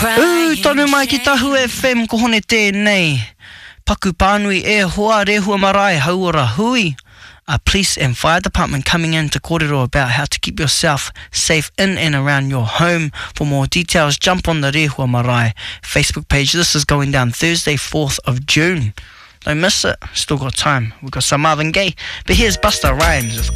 Tonu mai ki Tahu FM ko hone tēnei. Paku pānui e hoa rehua marae hauora hui. A police and fire department coming in to kōrero about how to keep yourself safe in and around your home. For more details, jump on the Rehua Marae Facebook page. This is going down Thursday, 4th of June. Don't miss it. Still got time. We've got some Marvin Gaye. But here's Busta Rhymes with